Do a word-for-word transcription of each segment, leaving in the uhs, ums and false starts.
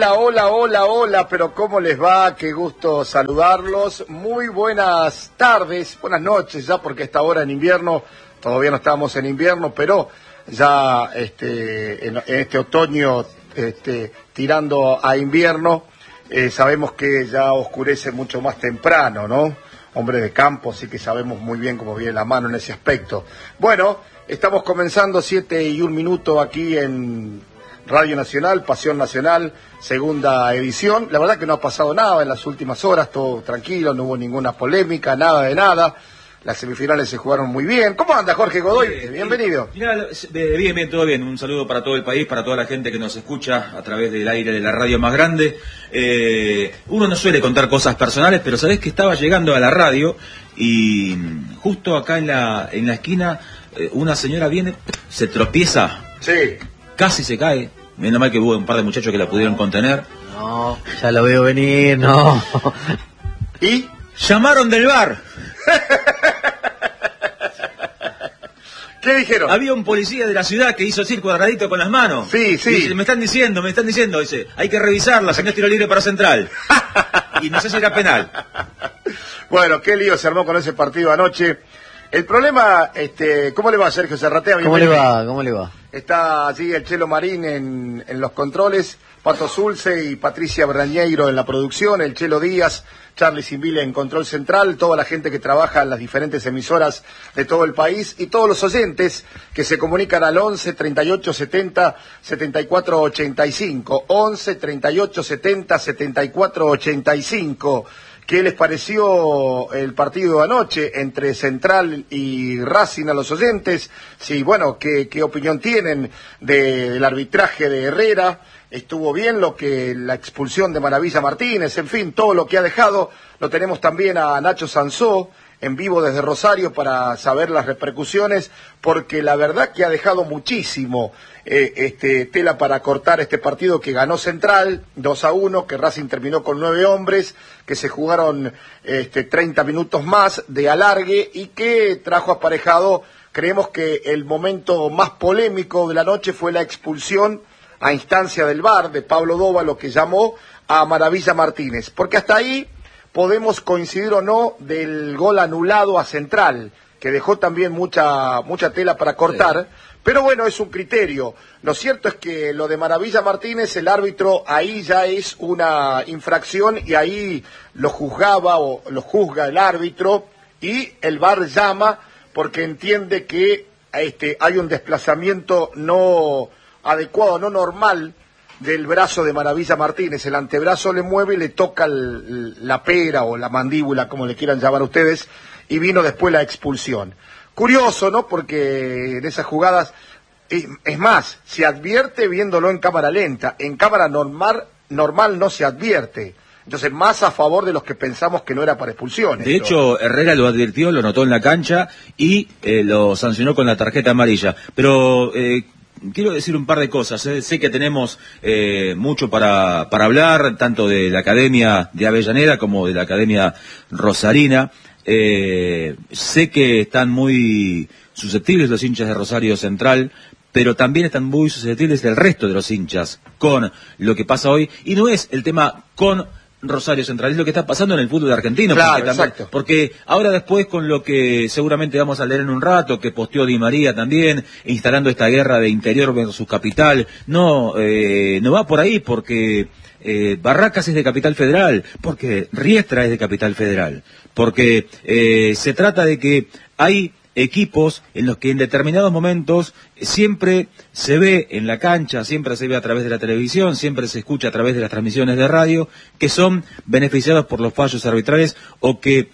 Hola, hola, hola, hola, pero ¿cómo les va? Qué gusto saludarlos. Muy buenas tardes, buenas noches ya, porque a esta hora en invierno, todavía no estamos en invierno, pero ya este, en, en este otoño este, tirando a invierno, eh, sabemos que ya oscurece mucho más temprano, ¿no? Hombre de campo, sí que sabemos muy bien cómo viene la mano en ese aspecto. Bueno, estamos comenzando siete y un minuto aquí en Radio Nacional, Pasión Nacional, segunda edición. La verdad que no ha pasado nada en las últimas horas, todo tranquilo, no hubo ninguna polémica, nada de nada. Las semifinales se jugaron muy bien. ¿Cómo anda Jorge Godoy? Eh, Bienvenido. Mira, bien, bien, todo bien. Un saludo para todo el país, para toda la gente que nos escucha a través del aire de la radio más grande. Eh, uno no suele contar cosas personales, pero sabés que estaba llegando a la radio y justo acá en la, en la esquina eh, una señora viene, se tropieza. Sí. Casi se cae, menos mal que hubo un par de muchachos que la pudieron contener. No, ya lo veo venir, no. ¿Y? Llamaron del bar. ¿Qué dijeron? Había un policía de la ciudad que hizo así el cuadradito con las manos. Sí, sí. Dice, me están diciendo, me están diciendo, dice, hay que revisarla, si no es tiro libre para Central. Y no sé si era penal. Bueno, qué lío se armó con ese partido anoche. El problema, este, ¿cómo le va a Sergio Serratea? ¿Cómo le va? ¿Cómo le va? Está allí el Chelo Marín en, en los controles, Pato Zulce y Patricia Brañeiro en la producción, el Chelo Díaz, Charlie Simbile en control central, toda la gente que trabaja en las diferentes emisoras de todo el país y todos los oyentes que se comunican al once, treinta y ocho, setenta, setenta y cuatro ochenta y cinco, once, treinta y ocho, setenta, setenta y cuatro ochenta y cinco. ¿Qué les pareció el partido de anoche entre Central y Racing a los oyentes? Sí, bueno, ¿qué, qué opinión tienen de, del arbitraje de Herrera? ¿Estuvo bien lo que la expulsión de Maravilla Martínez? En fin, todo lo que ha dejado. Lo tenemos también a Nacho Sansó en vivo desde Rosario para saber las repercusiones, porque la verdad que ha dejado muchísimo eh, este, tela para cortar este partido que ganó Central dos a uno, que Racing terminó con nueve hombres, que se jugaron este, treinta minutos más de alargue y que trajo aparejado, creemos que el momento más polémico de la noche fue la expulsión a instancia del V A R de Pablo Dova, lo que llamó a Maravilla Martínez, porque hasta ahí podemos coincidir o no del gol anulado a Central, que dejó también mucha mucha tela para cortar, sí. Pero bueno, es un criterio. Lo cierto es que lo de Maravilla Martínez, el árbitro ahí ya es una infracción y ahí lo juzgaba o lo juzga el árbitro y el V A R llama porque entiende que este, hay un desplazamiento no adecuado, no normal del brazo de Maravilla Martínez. El antebrazo le mueve y le toca el, la pera o la mandíbula, como le quieran llamar ustedes, y vino después la expulsión. Curioso, ¿no? Porque en esas jugadas, es, es más, se advierte viéndolo en cámara lenta, en cámara normal, normal no se advierte. Entonces, más a favor de los que pensamos que no era para expulsiones. De hecho, Herrera lo advirtió, lo notó en la cancha y eh, lo sancionó con la tarjeta amarilla. Pero eh, quiero decir un par de cosas. ¿eh? Sé que tenemos eh, mucho para, para hablar, tanto de la Academia de Avellaneda como de la Academia Rosarina. Eh, sé que están muy susceptibles los hinchas de Rosario Central, pero también están muy susceptibles el resto de los hinchas con lo que pasa hoy. Y no es el tema con Rosario Central, es lo que está pasando en el fútbol argentino. Claro, porque, también, exacto. Porque ahora después, con lo que seguramente vamos a leer en un rato, que posteó Di María también, instalando esta guerra de interior versus capital, no, eh, no va por ahí, porque eh, Barracas es de Capital Federal, porque Riestra es de Capital Federal, porque eh, se trata de que hay equipos en los que en determinados momentos siempre se ve en la cancha, siempre se ve a través de la televisión, siempre se escucha a través de las transmisiones de radio, que son beneficiados por los fallos arbitrales o que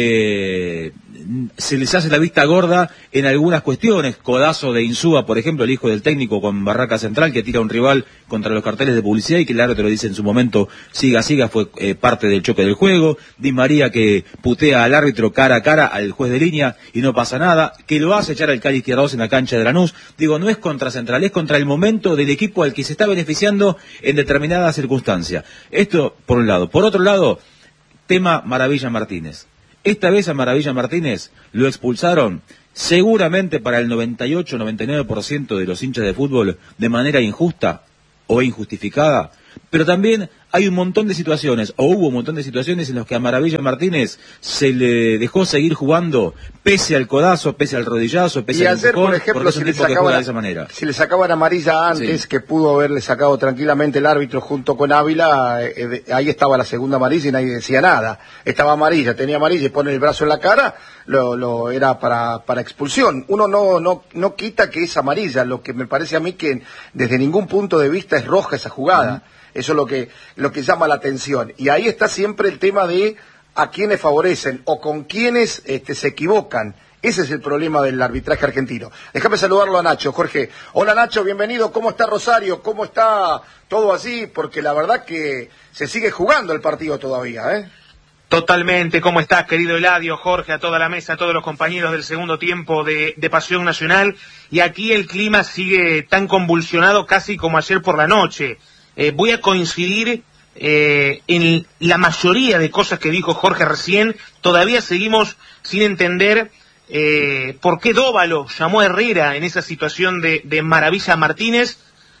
eh, se les hace la vista gorda en algunas cuestiones. Codazo de Insúa, por ejemplo, el hijo del técnico con Barraca Central, que tira a un rival contra los carteles de publicidad y que el árbitro dice en su momento, siga, siga, fue eh, parte del choque del juego. Di María que putea al árbitro cara a cara al juez de línea y no pasa nada, que lo hace echar al Cali Izquierdos en la cancha de Lanús. Digo, no es contra Central, es contra el momento del equipo al que se está beneficiando en determinada circunstancia. Esto por un lado. Por otro lado, tema Maravilla Martínez. Esta vez a Maravilla Martínez lo expulsaron seguramente para el noventa y ocho, noventa y nueve por ciento de los hinchas de fútbol de manera injusta o injustificada, pero también hay un montón de situaciones, o hubo un montón de situaciones en las que a Maravilla Martínez se le dejó seguir jugando, pese al codazo, pese al rodillazo, pese y al ayer, empujón, por ejemplo, si le, sacaban, de esa manera. si le sacaban amarilla antes, sí, que pudo haberle sacado tranquilamente el árbitro junto con Ávila, eh, de, ahí estaba la segunda amarilla y nadie decía nada. Estaba amarilla, tenía amarilla y pone el brazo en la cara, lo, lo era para, para expulsión. Uno no, no, no quita que es amarilla, lo que me parece a mí que desde ningún punto de vista es roja esa jugada. Uh-huh. Eso es lo que, lo que llama la atención. Y ahí está siempre el tema de a quiénes favorecen o con quiénes este, se equivocan. Ese es el problema del arbitraje argentino. Déjame saludarlo a Nacho, Jorge. Hola Nacho, bienvenido. ¿Cómo está Rosario? ¿Cómo está todo así? Porque la verdad que se sigue jugando el partido todavía, ¿eh? Totalmente. ¿Cómo estás, querido Eladio, Jorge, a toda la mesa, a todos los compañeros del segundo tiempo de, de Pasión Nacional? Y aquí el clima sigue tan convulsionado casi como ayer por la noche. Eh, voy a coincidir eh, en la mayoría de cosas que dijo Jorge recién. Todavía seguimos sin entender eh, por qué Dóvalo llamó a Herrera en esa situación de, de Maravilla Martínez,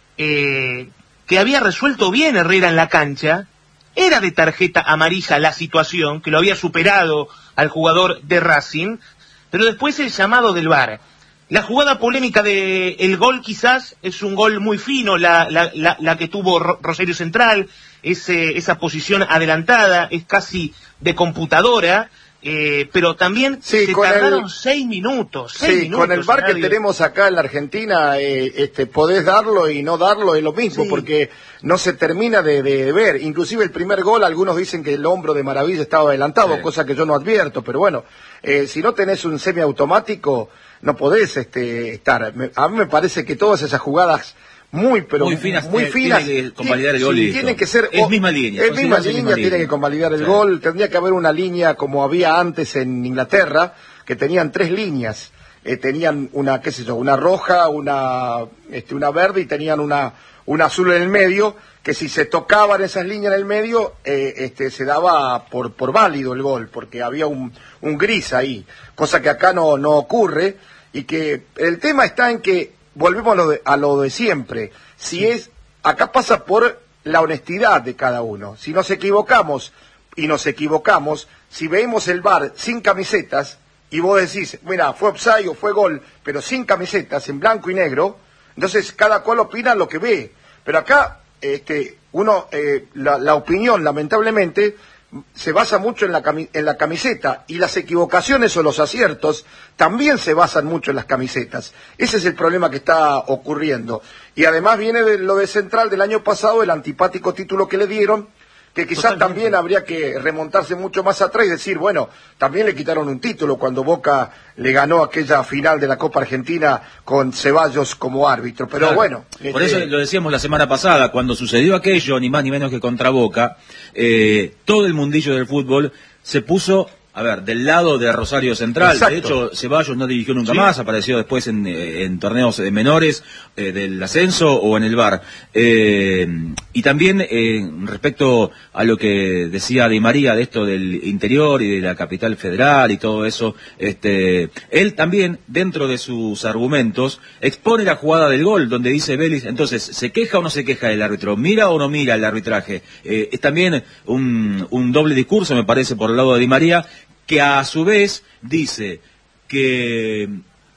eh, que había resuelto bien Herrera en la cancha. Era de tarjeta amarilla la situación, que lo había superado al jugador de Racing, pero después el llamado del V A R. La jugada polémica del de gol quizás es un gol muy fino, la, la, la, la que tuvo Rosario Central, ese, esa posición adelantada, es casi de computadora, eh, pero también sí, se tardaron el, seis minutos. Seis sí, minutos, con el V A R que tenemos acá en la Argentina, eh, este, podés darlo y no darlo, es lo mismo, sí, porque no se termina de, de, de ver. Inclusive el primer gol, algunos dicen que el hombro de Maravilla estaba adelantado, sí, cosa que yo no advierto, pero bueno, eh, si no tenés un semiautomático, no podés este, estar. A mí me parece que todas esas jugadas muy, pero muy finas, muy finas tienen que convalidar el gol. Sí, tienen que ser es misma línea. Es misma línea, tienen que convalidar el sí. gol. Tendría que haber una línea como había antes en Inglaterra, que tenían tres líneas. Eh, tenían una, qué sé yo, una roja, una, este, una verde y tenían una, una azul en el medio, que si se tocaban esas líneas en el medio, eh, este, se daba por, por válido el gol, porque había un, un gris ahí, cosa que acá no, no ocurre. Y que el tema está en que, volvemos a lo de, a lo de siempre, si sí. es, acá pasa por la honestidad de cada uno. Si nos equivocamos, y nos equivocamos, si vemos el V A R sin camisetas, y vos decís, mira, fue offside o fue gol, pero sin camisetas, en blanco y negro, entonces cada cual opina lo que ve. Pero acá, este, uno, eh, la, la opinión, lamentablemente, se basa mucho en la, cami en la camiseta, y las equivocaciones o los aciertos también se basan mucho en las camisetas. Ese es el problema que está ocurriendo. Y además viene de lo de Central del año pasado, el antipático título que le dieron, que quizás Totalmente. También habría que remontarse mucho más atrás y decir, bueno, también le quitaron un título cuando Boca le ganó aquella final de la Copa Argentina con Ceballos como árbitro, pero claro. bueno. Por este... eso lo decíamos la semana pasada, cuando sucedió aquello, ni más ni menos que contra Boca, eh, todo el mundillo del fútbol se puso, a ver, del lado de Rosario Central. Exacto. De hecho, Ceballos no dirigió nunca sí. más, apareció después en, en torneos menores eh, del ascenso o en el V A R. Eh, y también eh, respecto a lo que decía Di María de esto del interior y de la capital federal y todo eso, este, él también, dentro de sus argumentos, expone la jugada del gol, donde dice Vélez, entonces, ¿se queja o no se queja el árbitro? ¿Mira o no mira el arbitraje? Eh, es también un, un doble discurso, me parece, por el lado de Di María, que a su vez dice que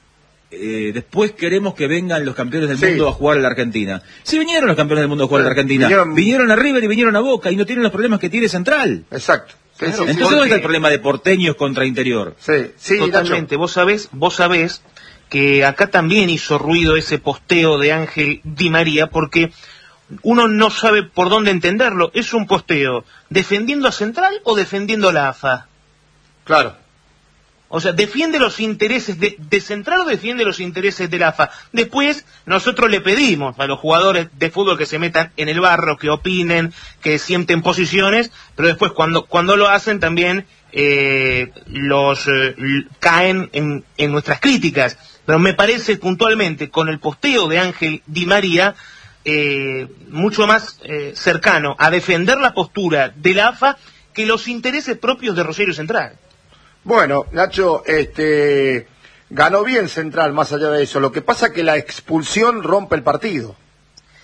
eh, después queremos que vengan los campeones del sí. mundo a jugar a la Argentina. Si vinieron los campeones del mundo a jugar a la Argentina, vinieron, vinieron a River y vinieron a Boca y no tienen los problemas que tiene Central. Exacto. Sí, sí, Entonces, ¿dónde está el problema de porteños contra interior? Sí, sí, totalmente. Nacho. Vos sabés, vos sabés que acá también hizo ruido ese posteo de Ángel Di María, porque uno no sabe por dónde entenderlo. ¿Es un posteo defendiendo a Central o defendiendo a la A F A? Claro. O sea, ¿defiende los intereses de, de Central o defiende los intereses de la A F A? Después, nosotros le pedimos a los jugadores de fútbol que se metan en el barro, que opinen, que sienten posiciones, pero después cuando, cuando lo hacen también eh, los eh, caen en, en nuestras críticas. Pero me parece puntualmente, con el posteo de Ángel Di María, eh, mucho más eh, cercano a defender la postura de la A F A que los intereses propios de Rosario Central. Bueno, Nacho, este, ganó bien Central más allá de eso. Lo que pasa es que la expulsión rompe el partido.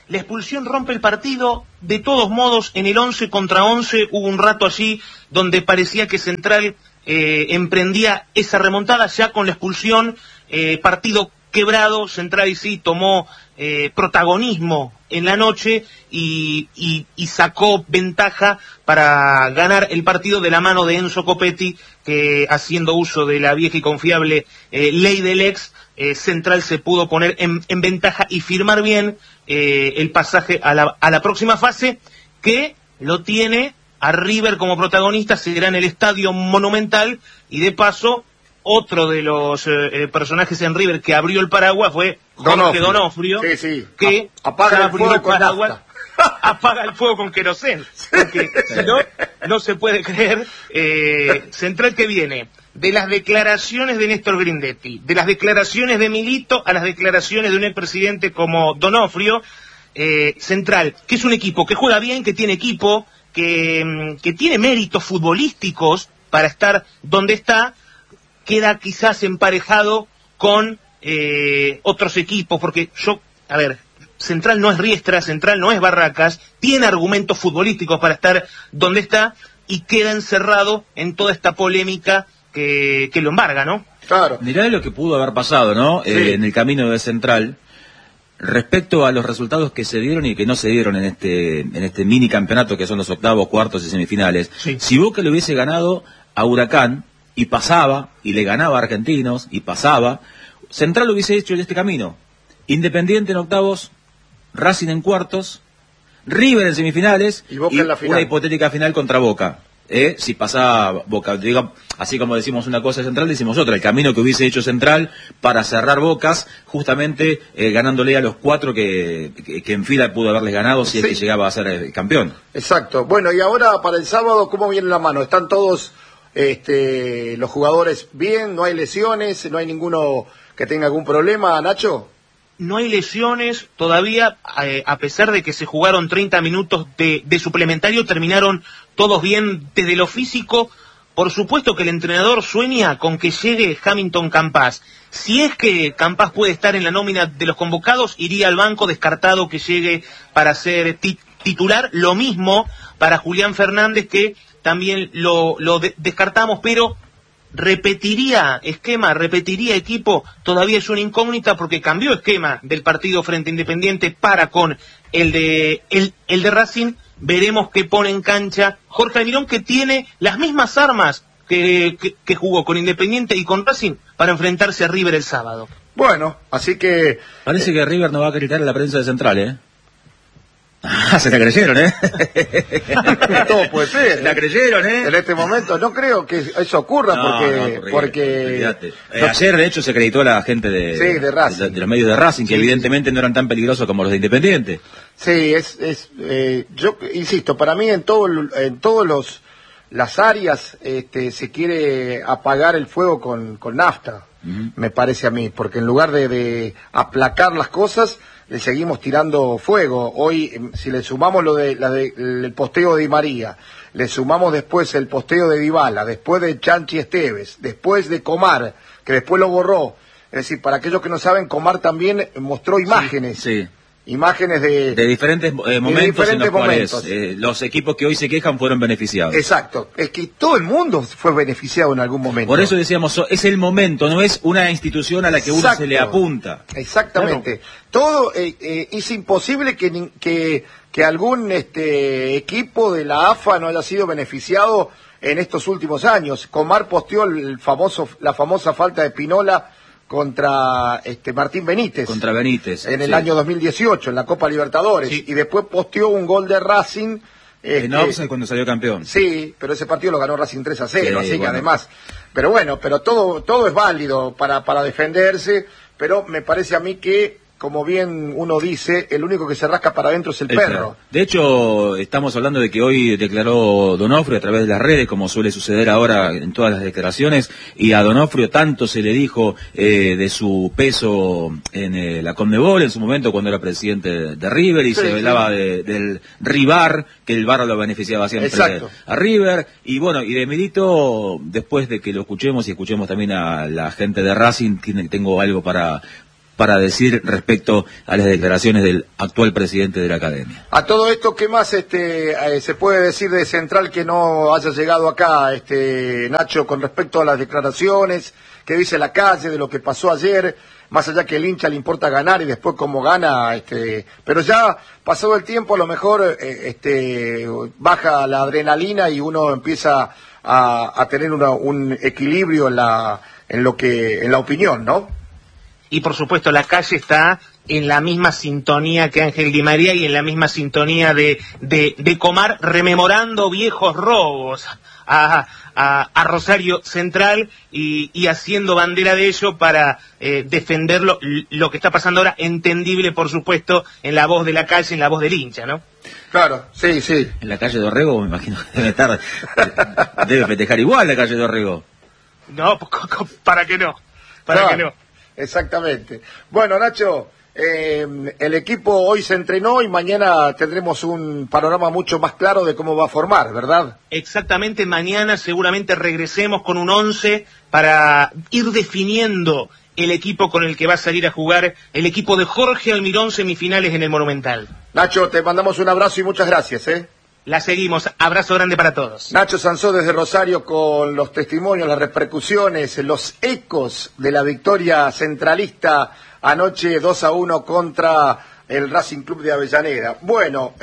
La expulsión rompe el partido, de todos modos, en el once contra once hubo un rato allí donde parecía que Central eh, emprendía esa remontada, ya con la expulsión, eh, partido quebrado, Central y sí tomó eh, protagonismo en la noche y, y, y sacó ventaja para ganar el partido de la mano de Enzo Copetti, que haciendo uso de la vieja y confiable eh, ley del ex, eh, Central se pudo poner en, en ventaja y firmar bien eh, el pasaje a la, a la próxima fase, que lo tiene a River como protagonista, será en el Estadio Monumental, y de paso otro de los eh, personajes en River que abrió el paraguas fue Jorge Donofrio, sí, sí. que A apaga el fuego con paraguas, apaga el fuego con querosén, porque si no, no se puede creer. eh, Central que viene de las declaraciones de Néstor Grindetti, de las declaraciones de Milito a las declaraciones de un expresidente como Donofrio, eh, Central, que es un equipo que juega bien, que tiene equipo, que, que tiene méritos futbolísticos para estar donde está, queda quizás emparejado con eh, otros equipos, porque yo, a ver, Central no es Riestra, Central no es Barracas, tiene argumentos futbolísticos para estar donde está y queda encerrado en toda esta polémica que, que lo embarga, ¿no? Claro. Mirá lo que pudo haber pasado, ¿no? Sí. Eh, en el camino de Central, respecto a los resultados que se dieron y que no se dieron en este, en este mini campeonato que son los octavos, cuartos y semifinales. Sí. Si Boca le hubiese ganado a Huracán, y pasaba, y le ganaba a Argentinos, y pasaba, Central hubiese hecho este camino. Independiente en octavos, Racing en cuartos, River en semifinales, y, Boca y en la final. Una hipotética final contra Boca. ¿Eh? Si pasaba Boca, digamos, así como decimos una cosa de Central, decimos otra. El camino que hubiese hecho Central para cerrar bocas, justamente eh, ganándole a los cuatro que, que, que en fila pudo haberles ganado si sí. es que llegaba a ser eh, campeón. Exacto. Bueno, y ahora para el sábado, ¿cómo viene la mano? ¿Están todos... Este, los jugadores bien, no hay lesiones, no hay ninguno que tenga algún problema, Nacho? No hay lesiones todavía, eh, a pesar de que se jugaron treinta minutos de, de suplementario, terminaron todos bien desde lo físico. Por supuesto que el entrenador sueña con que llegue Hamilton Campas. Si es que Campas puede estar en la nómina de los convocados, iría al banco, descartado que llegue para ser tit- titular. Lo mismo para Julián Fernández, que también lo, lo de- descartamos, pero repetiría esquema, repetiría equipo, todavía es una incógnita porque cambió esquema del partido frente a Independiente para con el de, el, el de Racing. Veremos qué pone en cancha Jorge Almirón, que tiene las mismas armas que, que, que jugó con Independiente y con Racing para enfrentarse a River el sábado. Bueno, así que... Parece eh... que River no va a gritar en la prensa de Central, ¿eh? Ah, se la creyeron, ¿eh? Todo puede ser. Se la creyeron, ¿eh? En este momento no creo que eso ocurra, no, porque... No, porque, porque... Eh, ayer, de hecho, se acreditó a la gente de, sí, de, Racing. de, de los medios de Racing, que sí, evidentemente no eran tan peligrosos como los de Independiente. Sí, es... es eh, yo insisto, para mí en todo en todos los las áreas este, se quiere apagar el fuego con, con nafta, uh-huh. me parece a mí, porque en lugar de, de aplacar las cosas... le seguimos tirando fuego. Hoy, si le sumamos lo de, la de el posteo de Di María, le sumamos después el posteo de Dybala, después de Chanchi Esteves, después de Comar, que después lo borró. Es decir, para aquellos que no saben, Comar también mostró imágenes. Sí, sí. Imágenes de... De diferentes eh, momentos de diferentes en los cuales momentos. Eh, los equipos que hoy se quejan fueron beneficiados. Exacto. Es que todo el mundo fue beneficiado en algún momento. Por eso decíamos, es el momento, no es una institución a la que Exacto. uno se le apunta. Exactamente. Claro. Todo eh, eh, es imposible que, que, que algún este, equipo de la A F A no haya sido beneficiado en estos últimos años. Comar posteó el famoso, la famosa falta de Pinola contra este Martín Benítez. Contra Benítez. En el sí. año dos mil dieciocho, en la Copa Libertadores. Sí. Y después posteó un gol de Racing. Este, en offside cuando salió campeón. Sí, pero ese partido lo ganó Racing tres a cero, sí, así bueno. que además... Pero bueno, pero todo todo es válido para, para defenderse, pero me parece a mí que, como bien uno dice, el único que se rasca para adentro es el, el perro. perro. De hecho, estamos hablando de que hoy declaró Donofrio a través de las redes, como suele suceder ahora en todas las declaraciones, y a Donofrio tanto se le dijo eh, de su peso en eh, la Conmebol en su momento cuando era presidente de River, y sí, se sí. hablaba de, del Rivar, que el V A R lo beneficiaba siempre Exacto. a River, y bueno, y de Milito, después de que lo escuchemos y escuchemos también a la gente de Racing, tengo algo para... para decir respecto a las declaraciones del actual presidente de la academia. A todo esto, ¿qué más este, eh, se puede decir de Central que no haya llegado acá, este, Nacho, con respecto a las declaraciones que dice la calle, de lo que pasó ayer, más allá que el hincha le importa ganar y después cómo gana, este, pero ya pasado el tiempo a lo mejor eh, este, baja la adrenalina y uno empieza a, a tener una, un equilibrio en la, en lo que, en la opinión, ¿no? Y por supuesto la calle está en la misma sintonía que Ángel Di María y en la misma sintonía de, de, de Comar, rememorando viejos robos a, a, a Rosario Central y, y haciendo bandera de ello para eh, defender lo, lo que está pasando ahora, entendible por supuesto en la voz de la calle, en la voz del hincha, ¿no? Claro, sí, sí. En la calle de Orrego, me imagino que debe estar, debe festejar igual la calle de Orrego. No, para que no, para claro, que no. Exactamente. Bueno, Nacho, eh, el equipo hoy se entrenó y mañana tendremos un panorama mucho más claro de cómo va a formar, ¿verdad? Exactamente, mañana seguramente regresemos con un once para ir definiendo el equipo con el que va a salir a jugar el equipo de Jorge Almirón, semifinales en el Monumental. Nacho, te mandamos un abrazo y muchas gracias, ¿eh? La seguimos, abrazo grande para todos. Nacho Sansó desde Rosario con los testimonios, las repercusiones, los ecos de la victoria centralista anoche dos a uno contra el Racing Club de Avellaneda. Bueno,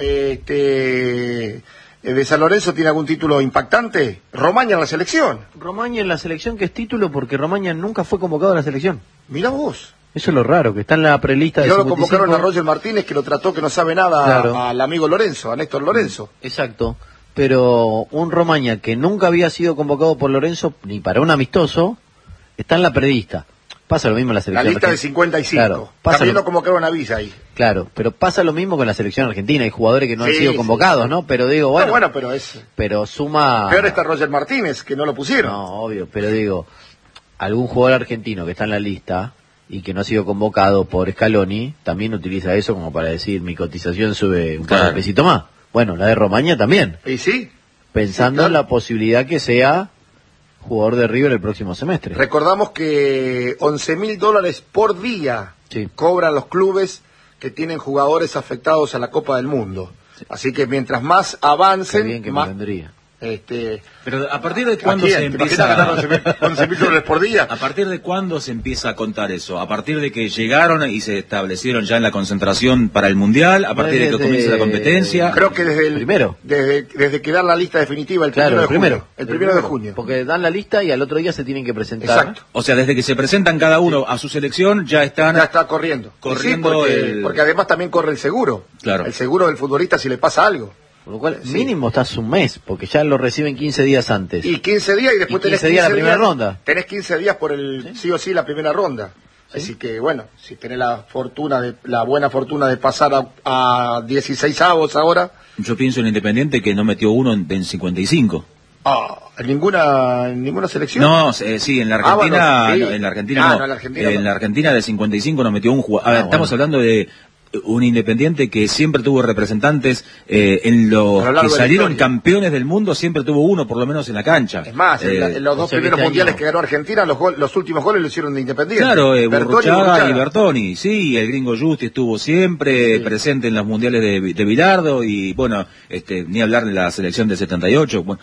este, ¿de San Lorenzo tiene algún título impactante? Romaña en la selección. Romaña en la selección, que es título porque Romaña nunca fue convocado a la selección. Mirá vos. Eso es lo raro, que está en la prelista de y ahora cincuenta y cinco. convocaron a Roger Martínez, que lo trató que no sabe nada, claro, al amigo Lorenzo, a Néstor Lorenzo. Exacto, pero un Romaña que nunca había sido convocado por Lorenzo ni para un amistoso, está en la prelista. Pasa lo mismo en la selección La lista argentina. de cincuenta y cinco. Claro, pasa También lo... lo convocaron a Villa ahí. Claro, pero pasa lo mismo con la selección argentina. Hay jugadores que no sí, han sido convocados, sí, sí. ¿no? Pero digo, bueno, no, bueno, pero es... pero suma... Peor está Roger Martínez, que no lo pusieron. No, obvio, pero digo, algún jugador argentino que está en la lista y que no ha sido convocado por Scaloni, también utiliza eso como para decir, mi cotización sube un claro. par de pesitos más. Bueno, la de Romaña también. ¿Y sí? Pensando sí, claro. en la posibilidad que sea jugador de River el próximo semestre. Recordamos que once mil dólares por día sí. cobran los clubes que tienen jugadores afectados a la Copa del Mundo. Sí. Así que mientras más avancen, Qué bien que más... me vendría. Este, Pero a partir de cuándo se empieza a ganar once mil dólares por día. A partir de cuándo se empieza a contar eso, a partir de que llegaron y se establecieron ya en la concentración para el mundial, a partir desde... de que comienza la competencia. Creo que desde el primero, desde, desde que dan la lista definitiva el claro, primero de el primero, junio, el primero de junio, porque dan la lista y al otro día se tienen que presentar. Exacto. O sea, desde que se presentan cada uno sí. a su selección ya están ya está corriendo, corriendo sí, porque, el... porque además también corre el seguro, claro. el seguro del futbolista si le pasa algo. Por lo cual, sí. mínimo estás un mes, porque ya lo reciben quince días antes. Y quince días y después y quince tenés quince días la primera días, ronda. Tenés quince días por el sí, sí o sí la primera ronda. ¿Sí? Así que bueno, si tenés la fortuna de la buena fortuna de pasar a, a dieciséis avos ahora. Yo pienso en Independiente que no metió uno en, en cincuenta y cinco. Ah, ¿en ninguna en ninguna selección? No, eh, sí, en la Argentina, ah, bueno, sí. no, en la Argentina ah, no. no, en la Argentina, en no. la Argentina de cincuenta y cinco no metió un jugador. A ver, ah, estamos bueno. hablando de un Independiente que siempre tuvo representantes eh, en los que salieron campeones del mundo, siempre tuvo uno por lo menos en la cancha. Es más, eh, en, la, en los dos primeros mundiales año. que ganó Argentina, los, gol, los últimos goles lo hicieron de Independiente. Claro, eh, Burruchaga y, y Bertoni, sí, el gringo Justi estuvo siempre sí. presente en los mundiales de, de Bilardo y bueno, este, ni hablar de la selección del setenta y ocho, bueno,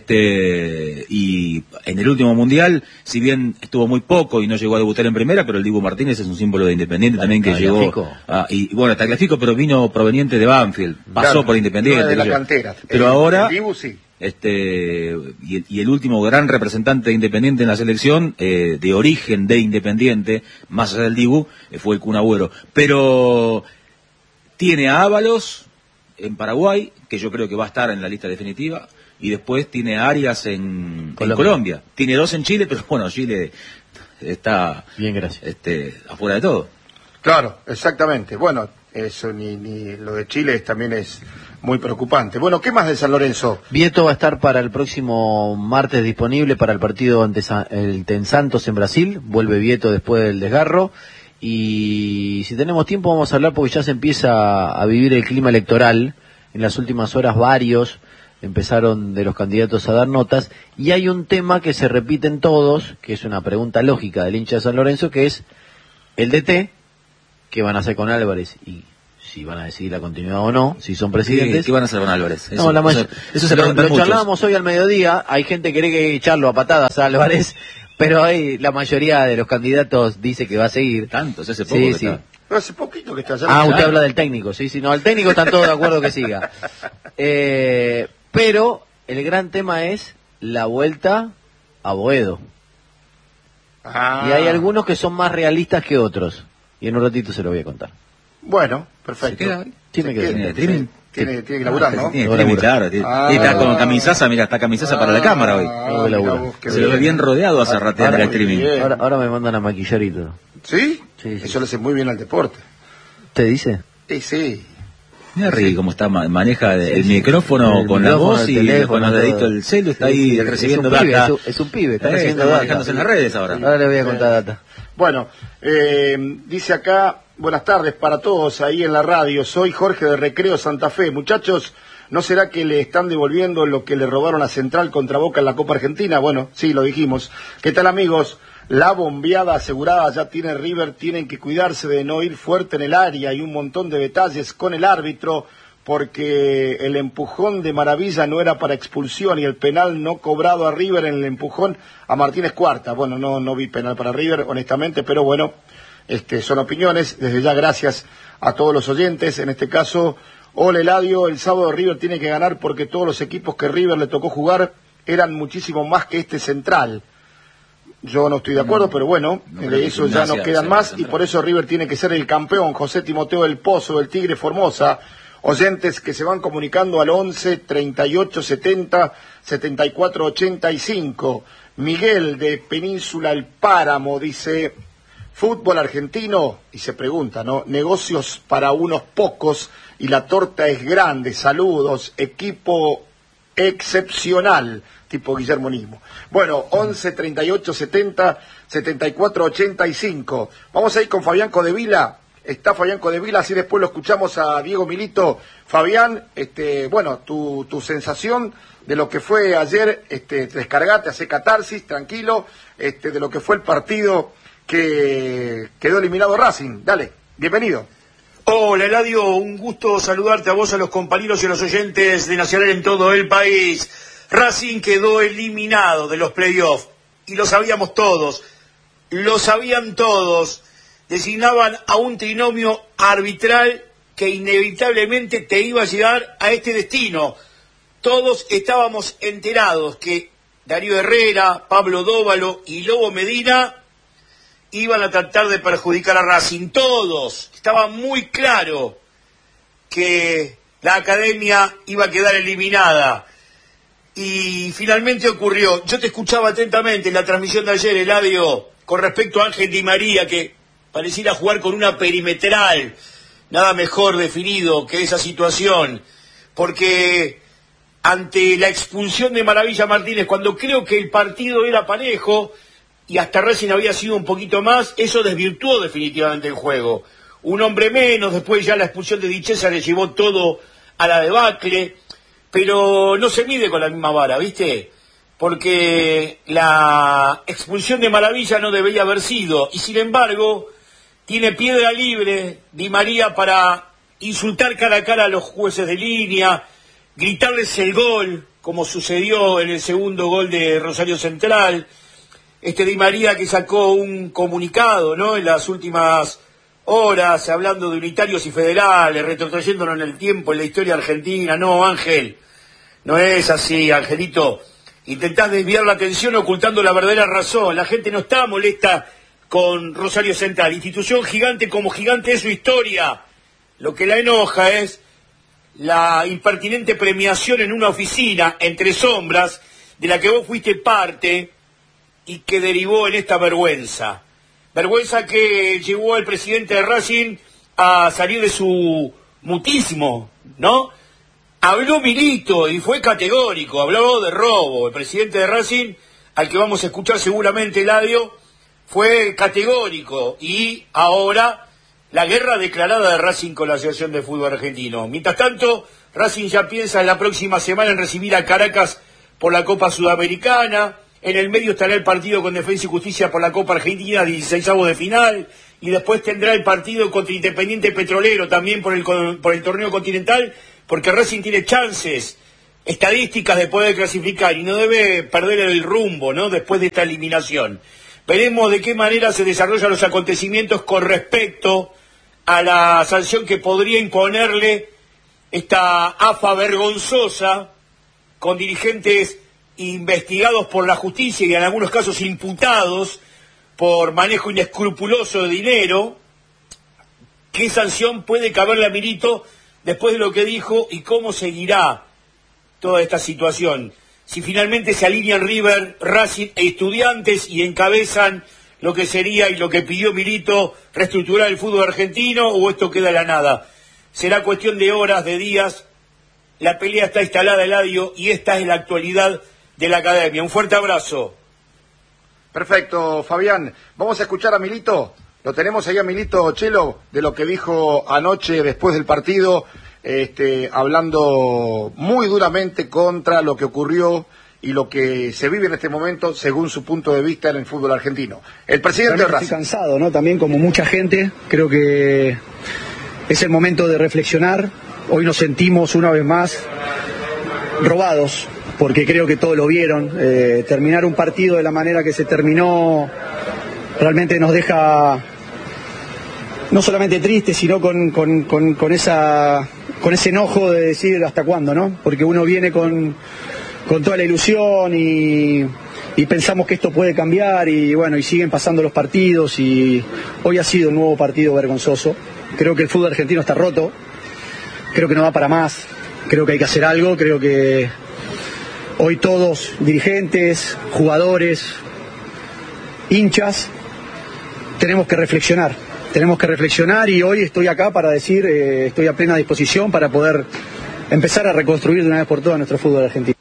este, y en el último mundial, si bien estuvo muy poco y no llegó a debutar en primera, pero el Dibu Martínez es un símbolo de Independiente también que llegó a, y bueno, Tagliafico, pero vino proveniente de Banfield, pasó claro, por Independiente. No de la cantera. Pero el, ahora, el Dibu, sí. este, y el, y el último gran representante de Independiente en la selección, eh, de origen de Independiente, más allá del Dibu, eh, fue el Kun Agüero. Pero tiene a Ábalos en Paraguay, que yo creo que va a estar en la lista definitiva, y después tiene a Arias en Colombia. en Colombia. Tiene dos en Chile, pero bueno, Chile está bien, gracias. Este, afuera de todo. Claro, exactamente. Bueno, eso ni, ni lo de Chile también es muy preocupante. Bueno, ¿qué más de San Lorenzo? Vieto va a estar para el próximo martes disponible para el partido ante el Ten Santos en Brasil. Vuelve Vieto después del desgarro. Y si tenemos tiempo vamos a hablar porque ya se empieza a vivir el clima electoral. En las últimas horas varios empezaron de los candidatos a dar notas. Y hay un tema que se repite en todos, que es una pregunta lógica del hincha de San Lorenzo, que es el D T qué van a hacer con Álvarez y si van a decidir la continuidad o no, si son presidentes. ¿Qué, qué van a hacer con Álvarez? Eso, no, la eso, eso se lo, preguntan lo muchos. charlábamos hoy al mediodía, hay gente que cree que echarlo a patadas a Álvarez, pero hay, la mayoría de los candidatos dice que va a seguir. Tanto, hace poco sí, que sí. está. Pero hace poquito que está allá. Ah, usted habla del técnico, sí, sí, no, el técnico están todos de acuerdo que siga. Eh, pero el gran tema es la vuelta a Boedo. Ah. Y hay algunos que son más realistas que otros. Y en un ratito se lo voy a contar. Bueno, perfecto. ¿Se queda hoy? Sí, me quedo. ¿Tiene streaming? Tiene, tiene que laburar, ¿no? Tiene No streaming, labura. claro. Tiene, Ah. y está con camisaza, mira, está camisaza para la cámara hoy. Ah, No voy a mira laburar. vos, qué Se lo ve bien rodeado a Zarratea en Ahora- el streaming. bien. Ahora, ahora me mandan a maquillar y todo. ¿Sí? Sí, sí. Eso le hace muy bien al deporte. ¿Usted dice? Sí, sí. Mira Ricky cómo está, ma- maneja el Sí, sí. micrófono El con micrófono, la voz el y teléfono, con los todo. deditos del celu, está Sí, ahí sí, recibiendo es un pibe, data. es un- es un pibe, está Eh, recibiendo está data. manejándose en las redes ahora. Ahora le voy a contar data. Bueno, eh, dice acá, buenas tardes para todos ahí en la radio, soy Jorge de Recreo Santa Fe. Muchachos, ¿no será que le están devolviendo lo que le robaron a Central contra Boca en la Copa Argentina? Bueno, sí, lo dijimos. ¿Qué tal, amigos? La bombeada asegurada ya tiene River, tienen que cuidarse de no ir fuerte en el área y un montón de detalles con el árbitro, porque el empujón de Maravilla no era para expulsión y el penal no cobrado a River en el empujón a Martínez Cuarta. Bueno, no, no vi penal para River, honestamente, pero bueno, este, son opiniones. Desde ya, gracias a todos los oyentes. En este caso, Ole Eladio, el sábado River tiene que ganar porque todos los equipos que River le tocó jugar eran muchísimo más que este Central. Yo no estoy de acuerdo, No, pero bueno, no de creo que eso ya no Gimnasia quedan sea más y Central. por eso River tiene que ser el campeón. José Timoteo del Pozo, del Tigre Formosa. Oyentes que se van comunicando al once, treinta y ocho, setenta, setenta y cuatro, ochenta y cinco. Miguel de Península El Páramo dice, fútbol argentino, y se pregunta, ¿no? Negocios para unos pocos y la torta es grande. Saludos, equipo excepcional, tipo Guillermo Nismo. Bueno, once, treinta y ocho, setenta, setenta y cuatro, ochenta y cinco. Vamos a ir con Fabián Codevila. Está Fabián Codevila, así después lo escuchamos a Diego Milito. Fabián, este, bueno, tu, tu sensación de lo que fue ayer, este, descargate, hace catarsis, tranquilo, este, de lo que fue el partido que quedó eliminado Racing. Dale, bienvenido. Hola Eladio, un gusto saludarte a vos, a los compañeros y a los oyentes de Nacional en todo el país. Racing quedó eliminado de los playoffs y lo sabíamos todos, lo sabían todos. Designaban a un trinomio arbitral que inevitablemente te iba a llegar a este destino. Todos estábamos enterados que Darío Herrera, Pablo Dóvalo y Lobo Medina iban a tratar de perjudicar a Racing. Todos, estaba muy claro que la academia iba a quedar eliminada. Y finalmente ocurrió. Yo te escuchaba atentamente en la transmisión de ayer, Eladio, con respecto a Ángel Di María, que pareciera jugar con una perimetral. Nada mejor definido que esa situación. Porque ante la expulsión de Maravilla Martínez, cuando creo que el partido era parejo y hasta Racing había sido un poquito más, eso desvirtuó definitivamente el juego. Un hombre menos, después ya la expulsión de Di Cesare le llevó todo a la debacle, pero no se mide con la misma vara, ¿viste? Porque la expulsión de Maravilla no debería haber sido, y sin embargo tiene piedra libre Di María para insultar cara a cara a los jueces de línea, gritarles el gol, como sucedió en el segundo gol de Rosario Central. Este Di María que sacó un comunicado, ¿no?, en las últimas horas, hablando de unitarios y federales, retrotrayéndonos en el tiempo, en la historia argentina. No, Ángel, no es así, Angelito. Intentás desviar la atención ocultando la verdadera razón. La gente no está molesta con Rosario Central, institución gigante como gigante es su historia. Lo que la enoja es la impertinente premiación en una oficina, entre sombras, de la que vos fuiste parte y que derivó en esta vergüenza. Vergüenza que llevó al presidente de Racing a salir de su mutismo, ¿no? Habló Milito y fue categórico, habló de robo. El presidente de Racing, al que vamos a escuchar seguramente, Eladio, fue categórico. Y ahora la guerra declarada de Racing con la Asociación de Fútbol Argentino. Mientras tanto, Racing ya piensa en la próxima semana en recibir a Caracas por la Copa Sudamericana. En el medio estará el partido con Defensa y Justicia por la Copa Argentina, dieciseisavos de final. y después tendrá el partido contra Independiente Petrolero también por el, por el torneo continental, porque Racing tiene chances estadísticas de poder clasificar y no debe perder el rumbo, ¿no?, después de esta eliminación. Veremos de qué manera se desarrollan los acontecimientos con respecto a la sanción que podría imponerle esta A F A vergonzosa, con dirigentes investigados por la justicia y en algunos casos imputados por manejo inescrupuloso de dinero. ¿Qué sanción puede caberle a Milito después de lo que dijo y cómo seguirá toda esta situación? Si finalmente se alinean River, Racing e Estudiantes y encabezan lo que sería y lo que pidió Milito, reestructurar el fútbol argentino, o esto queda en la nada. Será cuestión de horas, de días. La pelea está instalada, Eladio, y esta es la actualidad de la academia. Un fuerte abrazo. Perfecto, Fabián. Vamos a escuchar a Milito. Lo tenemos ahí a Milito, Chelo, de lo que dijo anoche después del partido, este, hablando muy duramente contra lo que ocurrió y lo que se vive en este momento según su punto de vista en el fútbol argentino. El presidente de Racing. Estoy cansado, ¿no? También como mucha gente, creo que es el momento de reflexionar. Hoy nos sentimos una vez más robados, porque creo que todos lo vieron. Eh, terminar un partido de la manera que se terminó realmente nos deja no solamente tristes, sino con, con, con, con, esa, con ese enojo de decir hasta cuándo, ¿no? Porque uno viene con, con toda la ilusión y, y pensamos que esto puede cambiar y bueno, y siguen pasando los partidos y hoy ha sido un nuevo partido vergonzoso. Creo que el fútbol argentino está roto, creo que no va para más, creo que hay que hacer algo, creo que hoy todos, dirigentes, jugadores, hinchas, tenemos que reflexionar, tenemos que reflexionar y hoy estoy acá para decir, eh, estoy a plena disposición para poder empezar a reconstruir de una vez por todas nuestro fútbol argentino.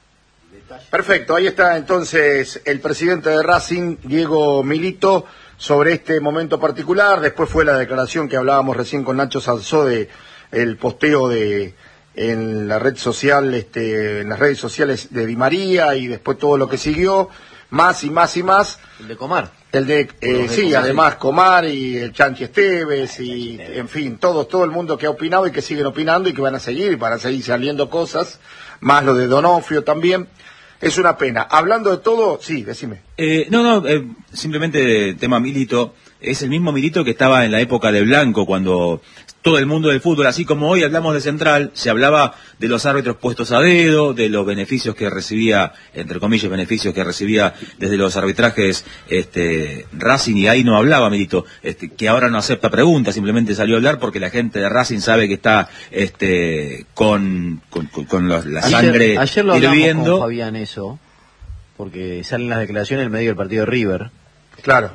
Perfecto, ahí está entonces el presidente de Racing, Diego Milito, sobre este momento particular. Después fue la declaración que hablábamos recién con Nacho Salzó de el posteo de en la red social, este, en las redes sociales de Di María y después todo lo que siguió, más y más y más. El de Comar. El de, eh, sí, Comar, además Comar y el Chanchi Esteves y, en fin, todos, todo el mundo que ha opinado y que siguen opinando y que van a seguir, y van a seguir saliendo cosas, más lo de Donofrio también. Es una pena. Hablando de todo, sí, decime. Eh, no, no, eh, simplemente tema Milito. Es el mismo Milito que estaba en la época de Blanco, cuando todo el mundo del fútbol, así como hoy hablamos de Central, se hablaba de los árbitros puestos a dedo, de los beneficios que recibía, entre comillas, beneficios que recibía desde los arbitrajes este, Racing, y ahí no hablaba Milito, este, que ahora no acepta preguntas, simplemente salió a hablar porque la gente de Racing sabe que está este, con, con, con, con los, la sangre ayer, ayer lo hablamos hirviendo. Con Fabián eso, porque salen las declaraciones en medio del partido de River. Claro.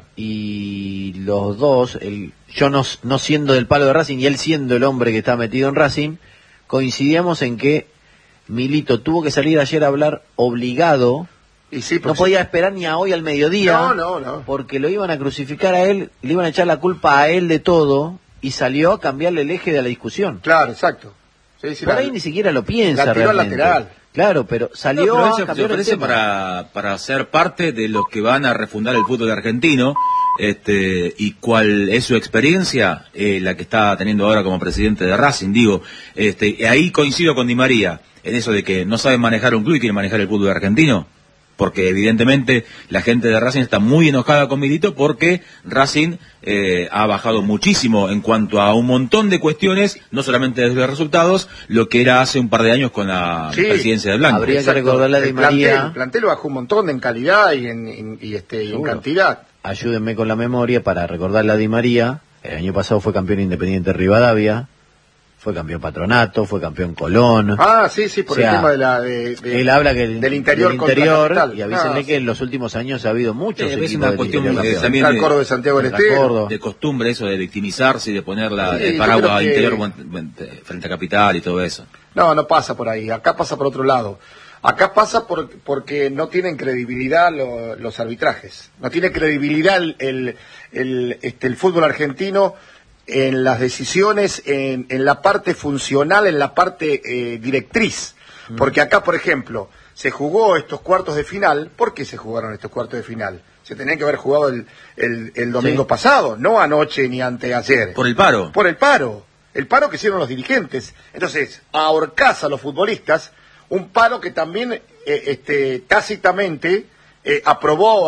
Y los dos, el, yo no, no siendo del palo de Racing y él siendo el hombre que está metido en Racing, coincidíamos en que Milito tuvo que salir ayer a hablar obligado. Y sí, no podía esperar ni a hoy al mediodía, no, no, no. porque lo iban a crucificar a él, le iban a echar la culpa a él de todo, y salió a cambiarle el eje de la discusión. Claro, exacto. Sí, sí, Por la, ahí ni siquiera lo piensa la tiró realmente. lateral. Claro, pero salió no, pero a eso cambiar se el ofrece tema. para, para ser parte de los que van a refundar el fútbol argentino, este, y cuál es su experiencia, eh, la que está teniendo ahora como presidente de Racing, digo, este, ahí coincido con Di María, en eso de que no saben manejar un club y quieren manejar el fútbol argentino, porque evidentemente la gente de Racing está muy enojada con Milito porque Racing eh, ha bajado muchísimo en cuanto a un montón de cuestiones, no solamente desde los resultados, lo que era hace un par de años con la sí, presidencia de Blanco. Habría Exacto. que recordarle a Di María. Plantel, el plantel bajó un montón en calidad y en, en, y este, y en cantidad. Ayúdenme con la memoria para recordarle a Di María. El año pasado fue campeón Independiente Rivadavia. Fue campeón Patronato, fue campeón Colón. Ah, sí, sí, por o sea, el tema de la, de, de, él habla que el, del interior, del interior contra y avísenle ah, que en los últimos años ha habido muchos sí, equipos es una cuestión de, también de, de, de Santiago del Estero, de costumbre eso de victimizarse y de poner la, sí, el paraguas que... interior frente a Capital y todo eso. No, no pasa por ahí, acá pasa por otro lado. Acá pasa por, porque no tienen credibilidad lo, los arbitrajes, no tiene credibilidad el, el, el, este, el fútbol argentino en las decisiones, en, en la parte funcional, en la parte eh, directriz. Porque acá, por ejemplo, se jugó estos cuartos de final. ¿Por qué se jugaron estos cuartos de final? se tenían que haber jugado el, el, el domingo Sí. pasado, no anoche ni anteayer. Por el paro. Por el paro. El paro que hicieron los dirigentes. Entonces, ahorcás a los futbolistas, un paro que también eh, este, tácitamente eh, aprobó